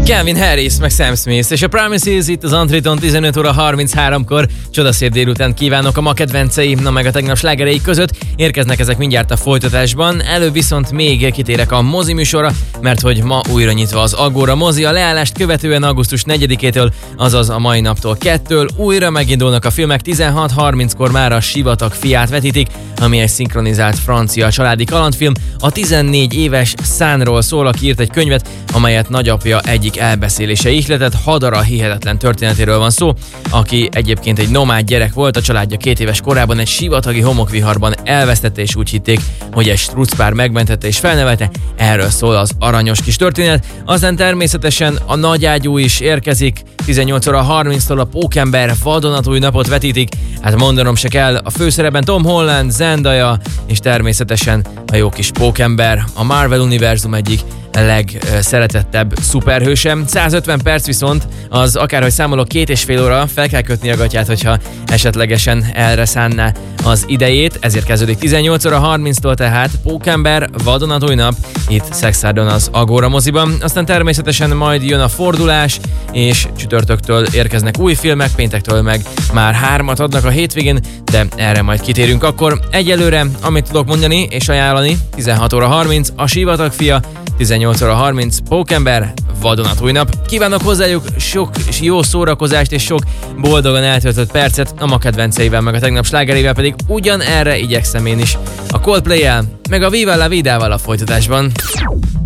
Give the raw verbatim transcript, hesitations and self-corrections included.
Calvin Harris, meg Sam Smith, és a Promises itt az Antriton tizenöt óra harmincháromkor. Csodaszép délután kívánok a ma kedvenceim, na meg a tegnap slágereik között. Érkeznek ezek mindjárt a folytatásban. Előbb viszont még kitérek a mozi műsorra, mert hogy ma újra nyitva az Agora mozi a leállást követően augusztus negyedikétől, azaz a mai naptól kettől újra megindulnak a filmek. tizenhat harminckor már a Sivatag fiát vetítik, ami egy szinkronizált francia családi kalandfilm. A tizennégy éves Szánról szól, aki írt egy könyvet, amelyet nagyapja egyik elbeszélése ihletett. Hadara hihetetlen történetéről van szó, aki egyébként egy nomád gyerek volt, a családja két éves korában egy sivatagi homokviharban elvesztette, és úgy hitték, hogy egy strucpár megmentette és felnevelte. Erről szól az aranyos kis történet. Aztán természetesen a nagyágyú is érkezik. tizennyolc óra harminctól a Pókember vadonatúj napot vetítik. Hát mondanom se kell, a főszerepben Tom Holland, Zendaya, és természetesen a jó kis Pókember, a Marvel univerzum egyik legszeretettebb szuperhősem. százötven perc viszont az akárhogy számolok két és fél óra, fel kell kötni a gatyát, hogyha esetlegesen erre szánná az idejét, ezért kezdődik tizennyolc óra harminctól tehát Pókember vadonatúj nap itt Szexárdon az Agora moziban. Aztán természetesen majd jön a Fordulás, és csütörtöktől érkeznek új filmek, péntektől meg már hármat adnak a hétvégén, de erre majd kitérünk akkor. Egyelőre, amit tudok mondani és ajánlani, tizenhat óra harminc a Sivatag fia, tizennyolc óra harminc Pókember vadonatúj nap. Kívánok hozzájuk sok jó szórakozást és sok boldogan eltöltött percet, a ma kedvenceivel meg a tegnap slágerével pedig ugyanerre igyekszem én is. A Coldplay-el meg a Viva la Vida-val a folytatásban.